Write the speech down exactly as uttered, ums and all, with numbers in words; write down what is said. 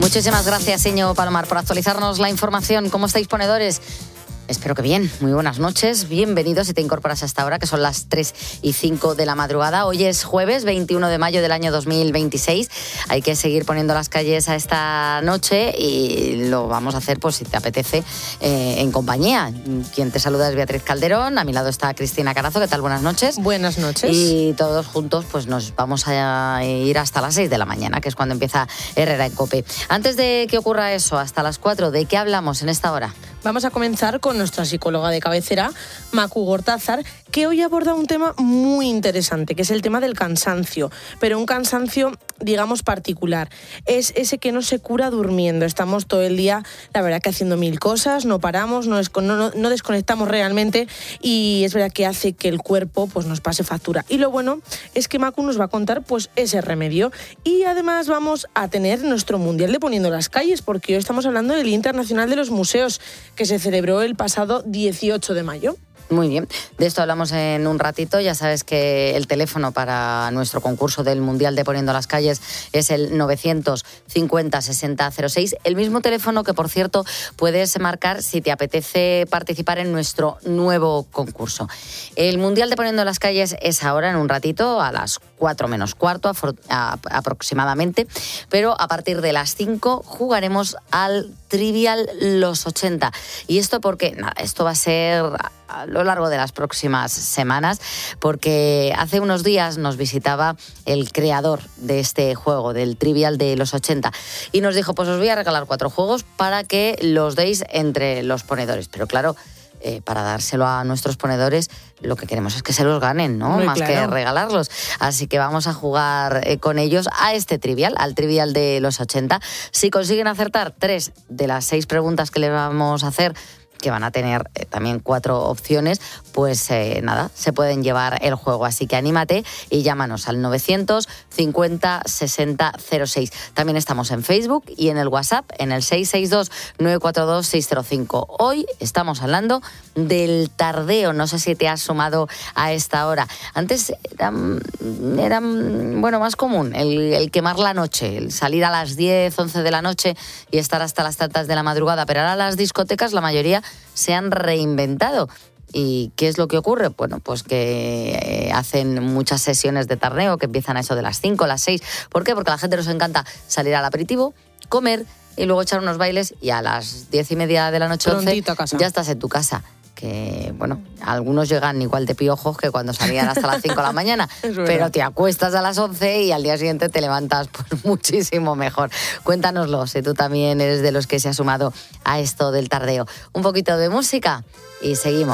Muchísimas gracias, Iñigo Palomar, por actualizarnos la información. ¿Cómo estáis, ponedores? Espero que bien. Muy buenas noches. Bienvenidos si te incorporas a esta hora, que son las tres y cinco de la madrugada. Hoy es jueves veintiuno de mayo del año dos mil veintiséis. Hay que seguir poniendo las calles a esta noche y lo vamos a hacer, pues si te apetece, eh, en compañía. Quien te saluda es Beatriz Calderón. A mi lado está Cristina Carazo. ¿Qué tal? Buenas noches. Buenas noches. Y todos juntos pues nos vamos a ir hasta las seis de la mañana, que es cuando empieza Herrera en COPE. Antes de que ocurra eso, hasta las cuatro, ¿de qué hablamos en esta hora? Vamos a comenzar con nuestra psicóloga de cabecera, Macu Gortázar, que hoy aborda un tema muy interesante, que es el tema del cansancio, pero un cansancio, digamos, particular. Es ese que no se cura durmiendo. Estamos todo el día, la verdad, que haciendo mil cosas, no paramos, no, descon- no, no desconectamos realmente y es verdad que hace que el cuerpo pues, nos pase factura. Y lo bueno es que Macu nos va a contar pues, ese remedio. Y además vamos a tener nuestro Mundial de Poniendo las Calles, porque hoy estamos hablando del Día Internacional de los Museos, que se celebró el pasado dieciocho de mayo. Muy bien, de esto hablamos en un ratito. Ya sabes que el teléfono para nuestro concurso del Mundial de Poniendo las Calles es el novecientos cincuenta sesenta cero seis, el mismo teléfono que, por cierto, puedes marcar si te apetece participar en nuestro nuevo concurso. El Mundial de Poniendo las Calles es ahora, en un ratito, a las cuatro menos cuarto aproximadamente, pero a partir de las cinco jugaremos al Trivial Los ochenta. ¿Y esto porque nada, esto va a ser a lo largo de las próximas semanas, porque hace unos días nos visitaba el creador de este juego, del Trivial de los ochenta, y nos dijo, pues os voy a regalar cuatro juegos para que los deis entre los ponedores. Pero claro, eh, para dárselo a nuestros ponedores, lo que queremos es que se los ganen, ¿no? Muy Más claro. que regalarlos. Así que vamos a jugar eh, con ellos a este Trivial, al Trivial de los ochenta. Si consiguen acertar tres de las seis preguntas que le vamos a hacer, que van a tener eh, también cuatro opciones, pues eh, nada, se pueden llevar el juego. Así que anímate y llámanos al novecientos cincuenta sesenta cero seis. También estamos en Facebook y en el WhatsApp en el seis seis dos nueve cuatro dos seis cero cinco. Hoy estamos hablando del tardeo. No sé si te has sumado a esta hora. Antes era, era bueno, más común el, el quemar la noche, el salir a las diez, once de la noche y estar hasta las tantas de la madrugada. Pero ahora las discotecas, la mayoría se han reinventado. ¿Y qué es lo que ocurre? Bueno, pues que hacen muchas sesiones de tardeo que empiezan a eso de las cinco, las seis. ¿Por qué? Porque a la gente nos encanta salir al aperitivo, comer y luego echar unos bailes y a las diez y media de la noche, once, ya estás en tu casa. Que, bueno, algunos llegan igual de piojos que cuando salían hasta las cinco de la mañana, pero te acuestas a las once y al día siguiente te levantas pues muchísimo mejor. Cuéntanoslo, si tú también eres de los que se ha sumado a esto del tardeo. Un poquito de música y seguimos.